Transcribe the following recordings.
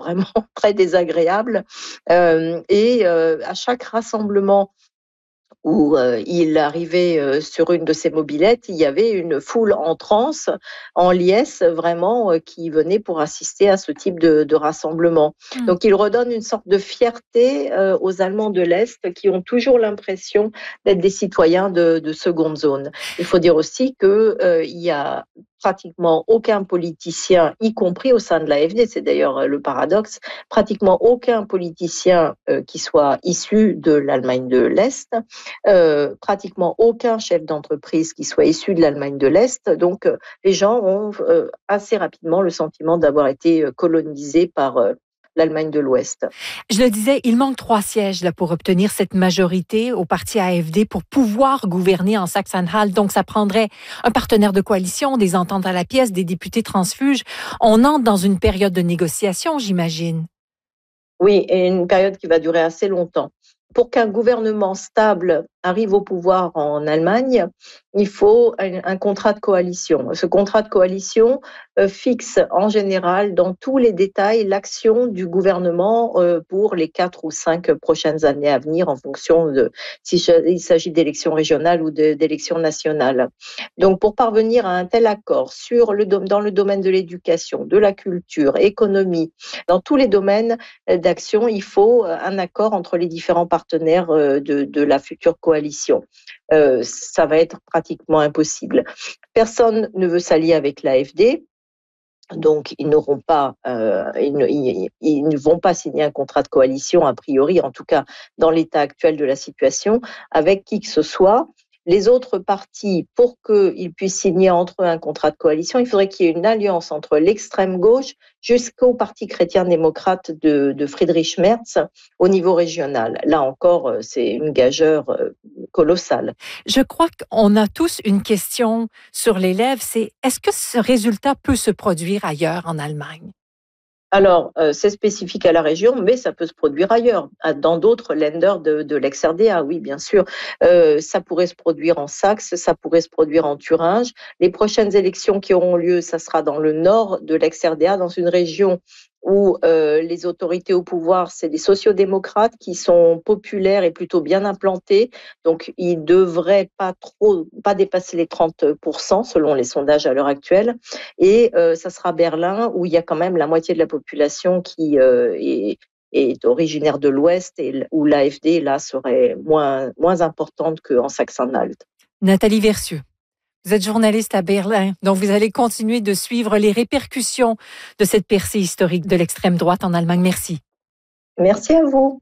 vraiment très désagréable. À chaque rassemblement où il arrivait sur une de ces mobylettes, il y avait une foule en transe, en liesse vraiment, qui venait pour assister à ce type de rassemblement. Donc il redonne une sorte de fierté aux Allemands de l'Est qui ont toujours l'impression d'être des citoyens de seconde zone. Il faut dire aussi qu'il y a pratiquement aucun politicien, y compris au sein de l'AfD, c'est d'ailleurs le paradoxe, pratiquement aucun politicien qui soit issu de l'Allemagne de l'Est, pratiquement aucun chef d'entreprise qui soit issu de l'Allemagne de l'Est. Donc, les gens ont assez rapidement le sentiment d'avoir été colonisés par l'Allemagne de l'Ouest. Je le disais, il manque 3 sièges là, pour obtenir cette majorité au parti AfD pour pouvoir gouverner en Saxe-Anhalt. Donc, ça prendrait un partenaire de coalition, des ententes à la pièce, des députés transfuges. On entre dans une période de négociation, j'imagine. Oui, et une période qui va durer assez longtemps. Pour qu'un gouvernement stable arrive au pouvoir en Allemagne, il faut un contrat de coalition. Ce contrat de coalition fixe en général dans tous les détails l'action du gouvernement pour les 4 ou 5 prochaines années à venir en fonction de s'il s'agit d'élections régionales ou d'élections nationales. Donc pour parvenir à un tel accord dans le domaine de l'éducation, de la culture, économie, dans tous les domaines d'action, il faut un accord entre les différents partenaires de la future coalition. Ça va être pratiquement impossible. Personne ne veut s'allier avec l'AfD. Donc, ils ne vont pas signer un contrat de coalition, a priori, en tout cas dans l'état actuel de la situation, avec qui que ce soit. Les autres partis, pour qu'ils puissent signer entre eux un contrat de coalition, il faudrait qu'il y ait une alliance entre l'extrême gauche jusqu'au Parti chrétien-démocrate de Friedrich Merz au niveau régional. Là encore, c'est une gageure colossale. Je crois qu'on a tous une question sur les lèvres, c'est est-ce que ce résultat peut se produire ailleurs en Allemagne? Alors, c'est spécifique à la région, mais ça peut se produire ailleurs, dans d'autres Länder de l'ex-RDA, oui, bien sûr. Ça pourrait se produire en Saxe, ça pourrait se produire en Thuringe. Les prochaines élections qui auront lieu, ça sera dans le nord de l'ex-RDA, dans une région où les autorités au pouvoir, c'est des sociodémocrates qui sont populaires et plutôt bien implantés. Donc, ils ne devraient pas dépasser les 30% selon les sondages à l'heure actuelle. Et ça sera Berlin où il y a quand même la moitié de la population qui est originaire de l'Ouest et où l'AfD, là, serait moins importante qu'en Saxe-Anhalt. Nathalie Versieux. Vous êtes journaliste à Berlin, donc vous allez continuer de suivre les répercussions de cette percée historique de l'extrême droite en Allemagne. Merci. Merci à vous.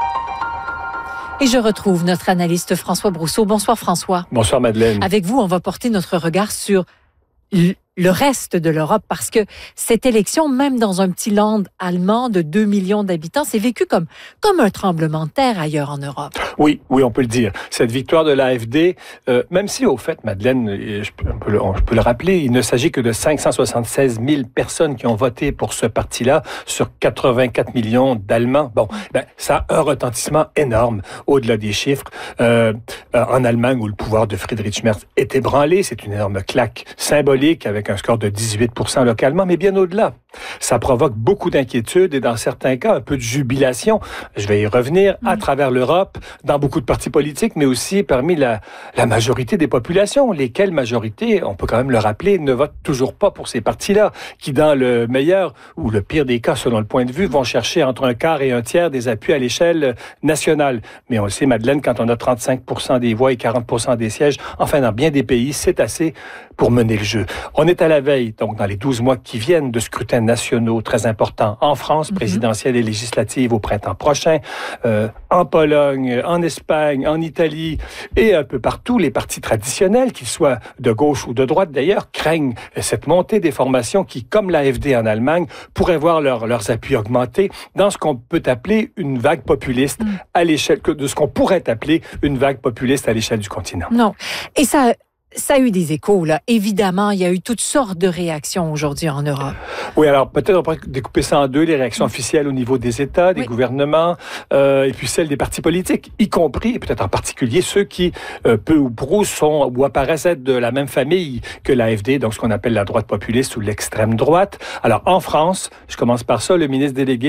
Et je retrouve notre analyste François Brousseau. Bonsoir François. Bonsoir Madeleine. Avec vous, on va porter notre regard sur le reste de l'Europe, parce que cette élection, même dans un petit land allemand de 2 millions d'habitants, c'est vécu comme un tremblement de terre ailleurs en Europe. Oui, on peut le dire. Cette victoire de l'AfD, même si au fait, Madeleine, je peux le rappeler, il ne s'agit que de 576 000 personnes qui ont voté pour ce parti-là sur 84 millions d'Allemands. Bon, ça a un retentissement énorme au-delà des chiffres. En Allemagne, où le pouvoir de Friedrich Merz est ébranlé, c'est une énorme claque symbolique avec un score de 18% localement, mais bien au-delà. Ça provoque beaucoup d'inquiétudes et dans certains cas, un peu de jubilation. Je vais y revenir à travers l'Europe, dans beaucoup de partis politiques, mais aussi parmi la majorité des populations, lesquelles majorité, on peut quand même le rappeler, ne votent toujours pas pour ces partis-là, qui dans le meilleur ou le pire des cas, selon le point de vue, vont chercher entre un quart et un tiers des appuis à l'échelle nationale. Mais on le sait, Madeleine, quand on a 35% des voix et 40% des sièges, enfin, dans bien des pays, c'est assez pour mener le jeu. On est à la veille, donc dans les 12 mois qui viennent, de scrutins nationaux très importants en France, présidentielle et législative au printemps prochain, en Pologne, en Espagne, en Italie et un peu partout, les partis traditionnels, qu'ils soient de gauche ou de droite d'ailleurs, craignent cette montée des formations qui, comme l'AfD en Allemagne, pourraient voir leurs appuis augmenter dans ce qu'on peut appeler une vague populiste à l'échelle de ce qu'on pourrait appeler une vague populiste à l'échelle du continent. Non. Et ça a eu des échos, là. Évidemment, il y a eu toutes sortes de réactions aujourd'hui en Europe. Oui, alors peut-être on pourrait découper ça en deux, les réactions officielles au niveau des États, des gouvernements, et puis celles des partis politiques, y compris, et peut-être en particulier, ceux qui, peu ou prou, sont ou apparaissent être de la même famille que l'AfD, donc ce qu'on appelle la droite populiste ou l'extrême droite. Alors, en France, je commence par ça, le ministre délégué